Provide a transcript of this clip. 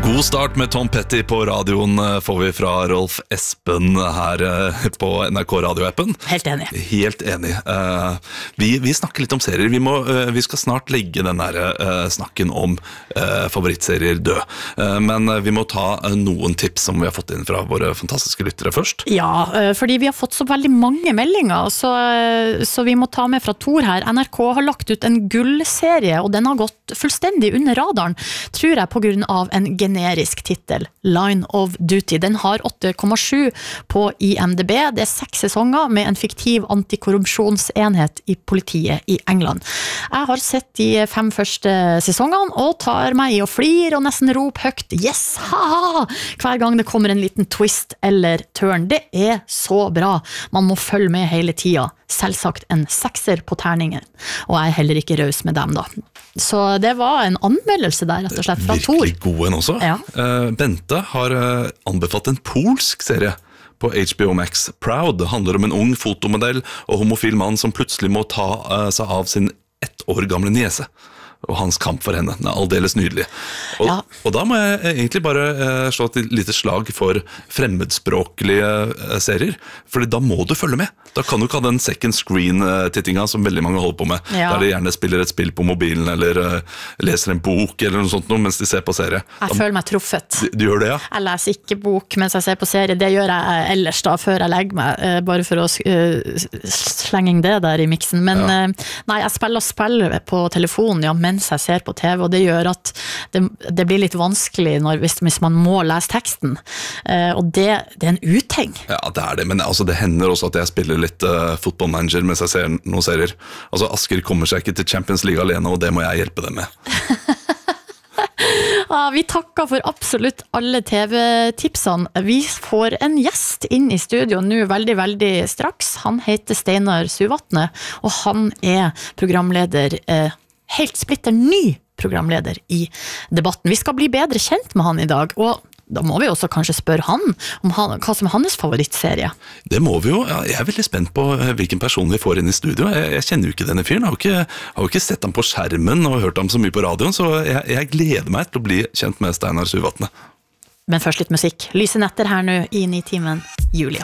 God start med Tom Petty på radioen får vi fra Rolf Espen her på NRK Radio-appen. Helt enig. Helt enig. Vi snakker litt om serier. Vi skal snart legge den der snakken om favorittserier død. Men vi må ta noen tips som vi har fått inn fra våre fantastiske lyttere først. Ja, fordi vi har fått så veldig mange meldinger, så vi må ta med fra Tor her. NRK har lagt ut en gullserie, og den har gått fullstendig under radaren, tror jeg, på grunn av en generisk titel, Line of Duty. Den har 8,7 på IMDb. Det er 6 sesonger med en fiktiv antikorrupsjonsenhet i politiet i England. Jeg har sett de 5 første sesongene, og tar meg i å flir og nesten rop høyt, yes, haha, hver gang det kommer en liten twist eller turn. Det er så bra. Man må følge med hele tiden. Selvsagt en 6er på terningen. Og jeg er heller ikke raus med dem da. Så det var en anmeldelse der, rett og slett, fra Tor. Virkelig god en også. Ja. Bente har anbefalt en polsk serie på HBO Max. Proud. Det handler om en ung fotomodell og homofil mann som plutselig må ta seg av sin 1 år gamle niese. Og hans kamp for henne. Den er aldeles nydelig. Og da må jeg egentlig bare slå et lite slag for fremmedspråklige serier. Fordi da må du følge med. Da kan du ikke ha den second screen-tittinga som veldig mange holder på med. Ja. Der de gjerne spiller et spill på mobilen, eller leser en bok, eller noe sånt mens de ser på serie. Jeg føler meg truffet. Du gjør det, ja? Jeg leser ikke bok mens jeg ser på serie. Det gjør jeg ellers da, før jeg legger meg. Bare for å slenge det der i miksen. Men nei, jeg spiller spill på telefonen, ja, mens jeg ser på TV, og det gjør at det blir litt vanskelig hvis man må lese teksten. Og det er en uting. Ja, det er det, men altså, det hender også at jeg spiller litt fotballmanager mens jeg ser noen serier. Altså, Asker kommer seg ikke til Champions League alene, og det må jeg hjelpe dem med. Vi takker for absolutt alle TV-tipsene. Vi får en gjest inn i studio nå veldig, veldig straks. Han heter Steinar Suvatne, og han er programleder, helt splitter ny programleder i debatten. Vi skal bli bedre kjent med han i dag, og da må vi også kanskje spørre han om hva som er hans favorittserie. Det må vi jo. Jeg er veldig spent på hvilken person vi får inn i studio. Jeg kjenner jo ikke denne fyren. Jeg har jo ikke sett ham på skjermen og hørt ham så mye på radioen, så jeg gleder meg til å bli kjent med Steinar Suvatne. Men først litt musikk. Lyse netter her nå i 9-timen, Julia.